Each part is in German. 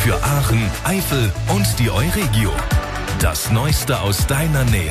für Aachen, Eifel und die Euregio. Das Neueste aus deiner Nähe.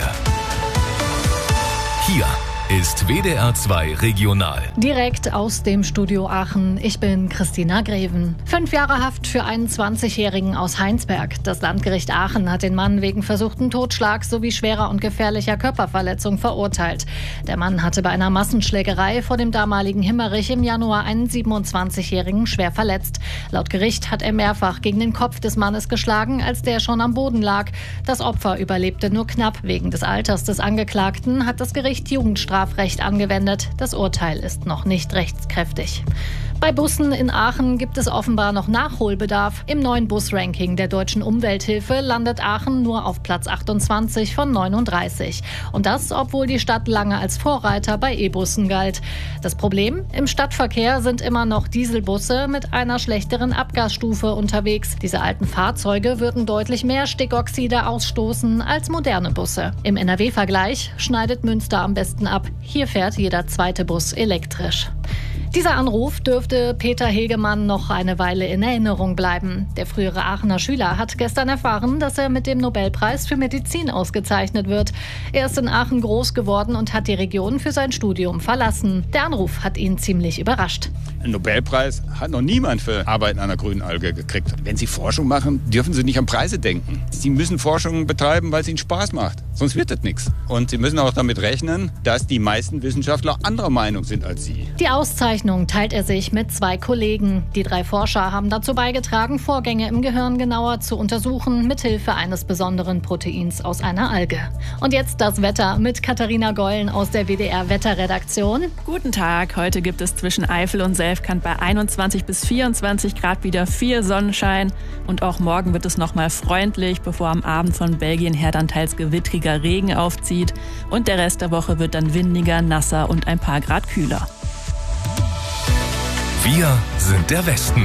Hier ist WDR 2 Regional. Direkt aus dem Studio Aachen. Ich bin Christina Greven. 5 Jahre Haft für einen 20-Jährigen aus Heinsberg. Das Landgericht Aachen hat den Mann wegen versuchten Totschlags sowie schwerer und gefährlicher Körperverletzung verurteilt. Der Mann hatte bei einer Massenschlägerei vor dem damaligen Himmerich im Januar einen 27-Jährigen schwer verletzt. Laut Gericht hat er mehrfach gegen den Kopf des Mannes geschlagen, als der schon am Boden lag. Das Opfer überlebte nur knapp. Wegen des Alters des Angeklagten hat das Gericht Jugendstrafrecht angewendet. Das Urteil ist noch nicht rechtskräftig. Bei Bussen in Aachen gibt es offenbar noch Nachholbedarf. Im neuen Busranking der Deutschen Umwelthilfe landet Aachen nur auf Platz 28 von 39. Und das, obwohl die Stadt lange als Vorreiter bei E-Bussen galt. Das Problem? Im Stadtverkehr sind immer noch Dieselbusse mit einer schlechteren Abgasstufe unterwegs. Diese alten Fahrzeuge würden deutlich mehr Stickoxide ausstoßen als moderne Busse. Im NRW-Vergleich schneidet Münster am besten ab. Hier fährt jeder zweite Bus elektrisch. Dieser Anruf dürfte Peter Hegemann noch eine Weile in Erinnerung bleiben. Der frühere Aachener Schüler hat gestern erfahren, dass er mit dem Nobelpreis für Medizin ausgezeichnet wird. Er ist in Aachen groß geworden und hat die Region für sein Studium verlassen. Der Anruf hat ihn ziemlich überrascht. Einen Nobelpreis hat noch niemand für Arbeiten an der Grünalge gekriegt. Wenn Sie Forschung machen, dürfen Sie nicht an Preise denken. Sie müssen Forschung betreiben, weil es Ihnen Spaß macht. Sonst wird das nichts. Und Sie müssen auch damit rechnen, dass die meisten Wissenschaftler anderer Meinung sind als Sie. Die Auszeichnung teilt er sich mit 2 Kollegen. Die 3 Forscher haben dazu beigetragen, Vorgänge im Gehirn genauer zu untersuchen, mithilfe eines besonderen Proteins aus einer Alge. Und jetzt das Wetter mit Katharina Gollen aus der WDR-Wetterredaktion. Guten Tag, heute gibt es zwischen Eifel und Selfkant bei 21 bis 24 Grad wieder viel Sonnenschein. Und auch morgen wird es nochmal freundlich, bevor am Abend von Belgien her dann teils gewittriger Regen aufzieht. Und der Rest der Woche wird dann windiger, nasser und ein paar Grad kühler. Wir sind der Westen.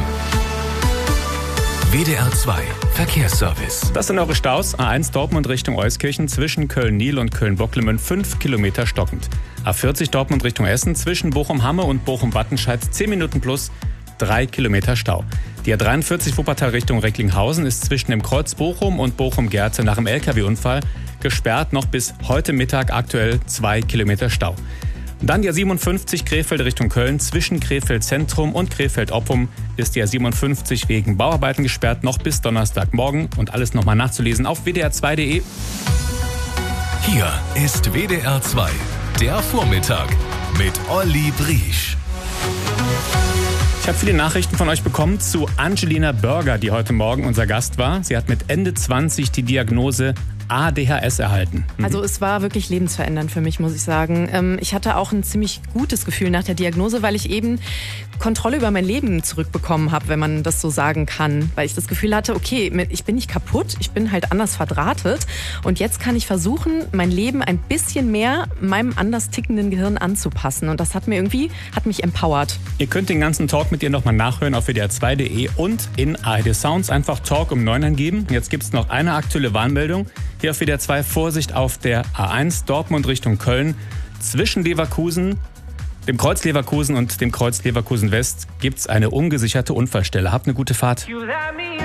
WDR 2 Verkehrsservice. Das sind eure Staus. A1 Dortmund Richtung Euskirchen zwischen Köln-Niel und Köln-Bocklemünd 5 Kilometer stockend. A40 Dortmund Richtung Essen zwischen Bochum-Hamme und Bochum-Wattenscheid 10 Minuten plus 3 Kilometer Stau. Die A43 Wuppertal Richtung Recklinghausen ist zwischen dem Kreuz Bochum und Bochum-Gerze nach dem LKW-Unfall gesperrt. Noch bis heute Mittag aktuell 2 Kilometer Stau. Dann die A57 Krefeld Richtung Köln zwischen Krefeld Zentrum und Krefeld Oppum ist die A57 wegen Bauarbeiten gesperrt, noch bis Donnerstagmorgen. Und alles nochmal nachzulesen auf wdr2.de. Hier ist WDR 2, der Vormittag mit Olli Briesch. Ich habe viele Nachrichten von euch bekommen zu Angelina Börger, die heute Morgen unser Gast war. Sie hat mit Ende 20 die Diagnose ADHS erhalten. Also es war wirklich lebensverändernd für mich, muss ich sagen. Ich hatte auch ein ziemlich gutes Gefühl nach der Diagnose, weil ich eben Kontrolle über mein Leben zurückbekommen habe, wenn man das so sagen kann. Weil ich das Gefühl hatte, okay, ich bin nicht kaputt, ich bin halt anders verdrahtet. Und jetzt kann ich versuchen, mein Leben ein bisschen mehr meinem anders tickenden Gehirn anzupassen. Und das hat mich empowert. Ihr könnt den ganzen Talk mit ihr nochmal nachhören auf wdr2.de und in ARD Sounds einfach Talk um 9 angeben. Jetzt gibt es noch eine aktuelle Warnmeldung. Hier auf WDR 2 Vorsicht auf der A1 Dortmund Richtung Köln. Zwischen Leverkusen, dem Kreuz Leverkusen und dem Kreuz Leverkusen West gibt es eine ungesicherte Unfallstelle. Habt eine gute Fahrt.